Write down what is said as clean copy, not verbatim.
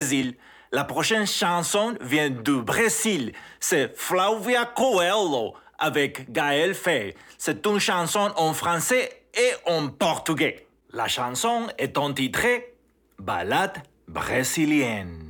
Brésil. La prochaine chanson vient du Brésil. C'est Flavia Coelho avec Gaël Faye. C'est une chanson en français et en portugais. La chanson est intitulée Ballade brésilienne.